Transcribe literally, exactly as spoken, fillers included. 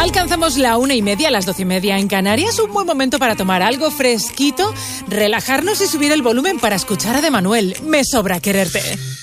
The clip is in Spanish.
Alcanzamos la una y media, las doce y media en Canarias. Un buen momento para tomar algo fresquito, relajarnos y subir el volumen para escuchar a De Manuel. Me sobra quererte.